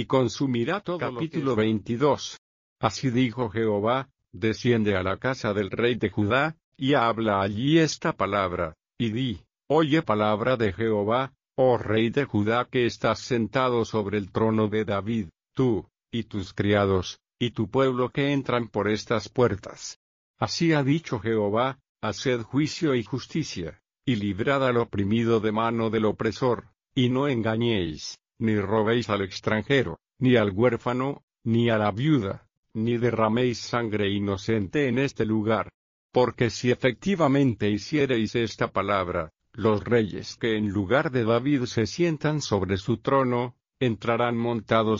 y consumirá todo. Capítulo 22. Así dijo Jehová: desciende a la casa del rey de Judá, y habla allí esta palabra, y di: oye palabra de Jehová, oh rey de Judá, que estás sentado sobre el trono de David, tú, y tus criados, y tu pueblo que entran por estas puertas. Así ha dicho Jehová: haced juicio y justicia, y librad al oprimido de mano del opresor, y no engañéis, ni robéis al extranjero, ni al huérfano, ni a la viuda, ni derraméis sangre inocente en este lugar. Porque si efectivamente hiciereis esta palabra, los reyes que en lugar de David se sientan sobre su trono, entrarán montados